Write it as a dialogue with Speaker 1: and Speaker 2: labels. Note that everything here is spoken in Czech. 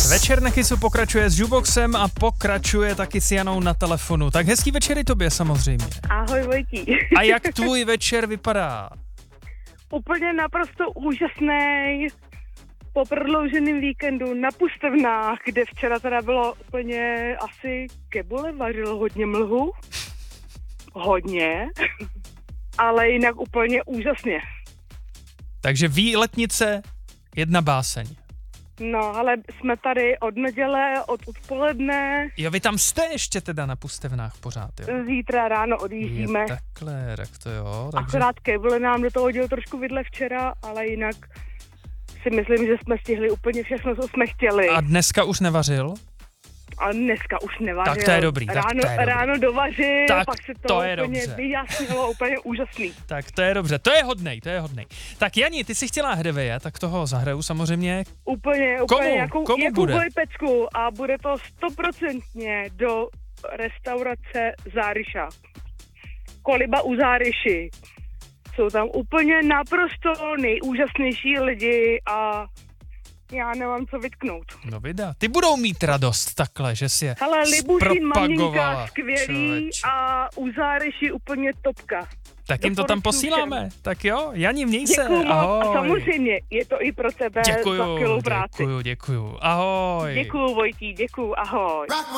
Speaker 1: Večer na Kissu pokračuje s Juboxem a pokračuje taky s Janou na telefonu. Tak hezký večer i tobě samozřejmě.
Speaker 2: Ahoj Vojtí.
Speaker 1: A jak tvůj večer vypadá?
Speaker 2: Úplně naprosto úžasný po prodlouženém víkendu na Pustevnách, kde včera teda bylo úplně asi kebule, vařilo hodně mlhu. Hodně. Ale jinak úplně úžasně.
Speaker 1: Takže výletnice, jedna báseň.
Speaker 2: No, ale jsme tady od neděle, od odpoledne.
Speaker 1: Jo, vy tam jste ještě teda na Pustevnách pořád, jo?
Speaker 2: Zítra ráno odjíždíme.
Speaker 1: Je takhle, tak to jo. Takže...
Speaker 2: Akorát Kebule nám do toho hodil trošku vidle včera, ale jinak si myslím, že jsme stihli úplně všechno, co jsme chtěli.
Speaker 1: A dneska už nevařil?
Speaker 2: A dneska už nevařil.
Speaker 1: Tak to je dobrý.
Speaker 2: Ráno dovařil,
Speaker 1: tak
Speaker 2: pak se
Speaker 1: to
Speaker 2: to
Speaker 1: je
Speaker 2: úplně
Speaker 1: dobře.
Speaker 2: vyjasnilo, úplně úžasný.
Speaker 1: Tak to je dobře, to je hodnej. Tak Jani, ty si chtěla hreveje, tak toho zahraju samozřejmě.
Speaker 2: Úplně
Speaker 1: Komu
Speaker 2: jakou
Speaker 1: bude?
Speaker 2: pecku a bude to 100% do restaurace Záryša. Koliba u Záryši. Jsou tam úplně naprosto nejúžasnější lidi a já nemám co vytknout.
Speaker 1: No vida, ty budou mít radost takhle, že si je
Speaker 2: Hele, Libušin maminka
Speaker 1: zpropagovala,
Speaker 2: skvělý
Speaker 1: člověče.
Speaker 2: a u Záryši úplně topka.
Speaker 1: Tak jim to tam posíláme.
Speaker 2: všem.
Speaker 1: Tak jo, Jani, měj se,
Speaker 2: Děkuju moc
Speaker 1: ahoj.
Speaker 2: a samozřejmě je to i pro tebe za skvělou práci.
Speaker 1: Děkuju, ahoj.
Speaker 2: Děkuju Vojtí, děkuju, ahoj.